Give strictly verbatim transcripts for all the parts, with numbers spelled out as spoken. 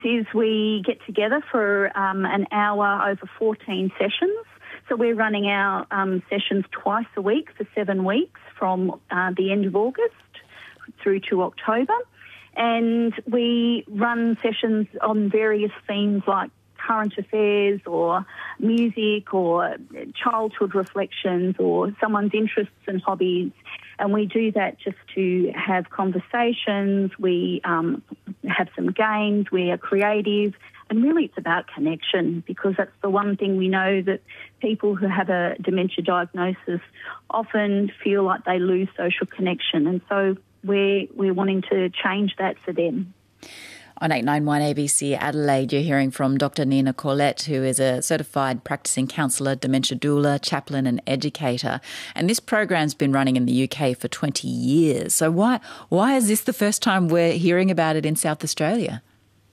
is we get together for um, an hour over fourteen sessions. So we're running our um, sessions twice a week for seven weeks from uh, the end of August through to October. And we run sessions on various themes like current affairs or music or childhood reflections or someone's interests and hobbies. And we do that just to have conversations. We um, have some games. We are creative. And really it's about connection, because that's the one thing we know, that people who have a dementia diagnosis often feel like they lose social connection. And so we're, we're wanting to change that for them. On eight ninety-one A B C Adelaide, you're hearing from Doctor Nina Corlett, who is a certified practicing counsellor, dementia doula, chaplain and educator. And this program's been running in the U K for twenty years. So why why is this the first time we're hearing about it in South Australia?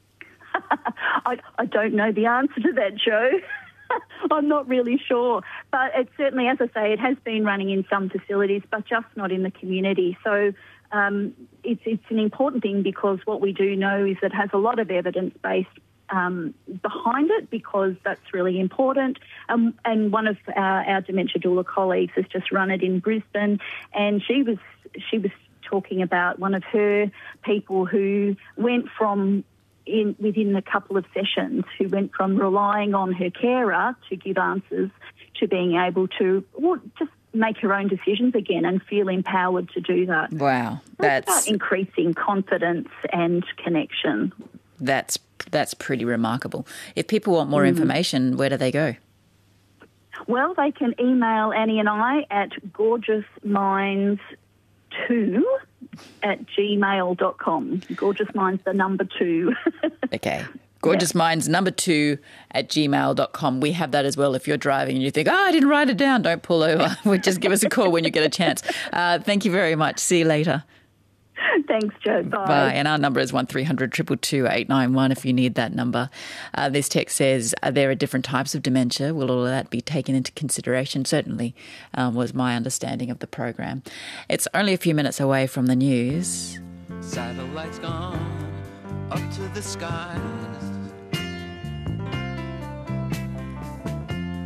I, I don't know the answer to that, Joe. I'm not really sure. But it certainly, as I say, it has been running in some facilities, but just not in the community. So um, it's, it's an important thing, because what we do know is it has a lot of evidence-based um, behind it, because that's really important. Um, and one of our, our dementia doula colleagues has just run it in Brisbane, and she was she was talking about one of her people who went from In, within a couple of sessions, who went from relying on her carer to give answers to being able to well, just make her own decisions again and feel empowered to do that. Wow. That's about increasing confidence and connection. That's that's pretty remarkable. If people want more mm. information, where do they go? Well, they can email Annie and I at gorgeousminds two at gmail dot com. Gorgeous Minds, the number two. Okay. Gorgeous yeah. Minds, number two at gmail dot com. We have that as well. If you're driving and you think, oh, I didn't write it down, don't pull over. Just give us a call when you get a chance. Uh, thank you very much. See you later. Thanks, Joe. Bye. Bye. And our number is one three hundred two two two eight nine one if you need that number. Uh, this text says uh, there are different types of dementia. Will all of that be taken into consideration? Certainly um, was my understanding of the program. It's only a few minutes away from the news. Satellites gone up to the skies.